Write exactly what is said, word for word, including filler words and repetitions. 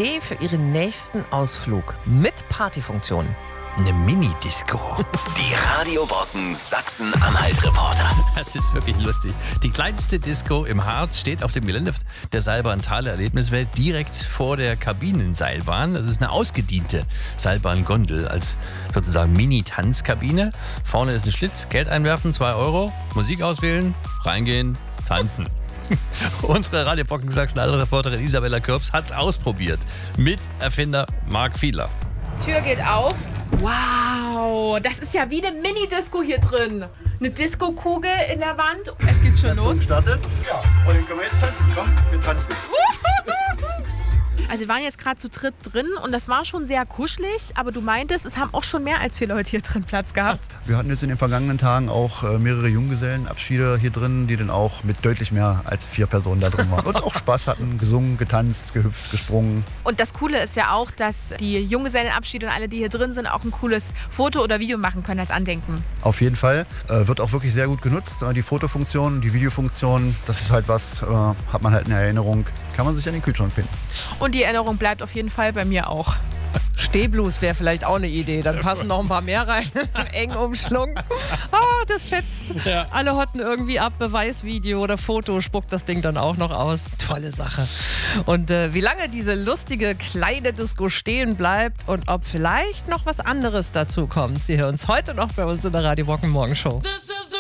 Idee für Ihren nächsten Ausflug mit Partyfunktion? Eine Mini-Disco. Die Radio Brocken Sachsen-Anhalt-Reporter. Das ist wirklich lustig. Die kleinste Disco im Harz steht auf dem Gelände der Seilbahn-Thaler Erlebniswelt direkt vor der Kabinenseilbahn. Das ist eine ausgediente Seilbahn-Gondel als sozusagen Mini-Tanzkabine. Vorne ist ein Schlitz, Geld einwerfen, zwei Euro, Musik auswählen, reingehen, tanzen. Unsere Radio Brocken Sachsen-Anhalt-Reporterin Isabella Körbs hat's ausprobiert mit Erfinder Marc Fiedler. Tür geht auf. Wow, das ist ja wie eine Mini-Disco hier drin. Eine Disco-Kugel in der Wand. Es geht schon los. Startet. Ja, und dann können wir jetzt tanzen. Komm, wir tanzen. Also wir waren jetzt gerade zu dritt drin und das war schon sehr kuschelig, aber du meintest, es haben auch schon mehr als vier Leute hier drin Platz gehabt. Wir hatten jetzt in den vergangenen Tagen auch äh, mehrere Junggesellenabschiede hier drin, die dann auch mit deutlich mehr als vier Personen da drin waren. Und auch Spaß hatten, gesungen, getanzt, gehüpft, gesprungen. Und das Coole ist ja auch, dass die Junggesellenabschiede und alle, die hier drin sind, auch ein cooles Foto oder Video machen können als Andenken. Auf jeden Fall. Äh, wird auch wirklich sehr gut genutzt. Äh, die Fotofunktion, die Videofunktion, das ist halt was, äh, hat man halt in Erinnerung, kann man sich an den Kühlschrank pinnen. Und die Erinnerung bleibt auf jeden Fall bei mir auch. Stehblues wäre vielleicht auch eine Idee. Dann passen noch ein paar mehr rein. Eng umschlungen. Ah, das fetzt. Ja. Alle hotten irgendwie ab. Beweisvideo oder Foto spuckt das Ding dann auch noch aus. Tolle Sache. Und äh, wie lange diese lustige kleine Disco stehen bleibt und ob vielleicht noch was anderes dazu kommt, Sie hören uns heute noch bei uns in der Radio Brocken Morgenshow.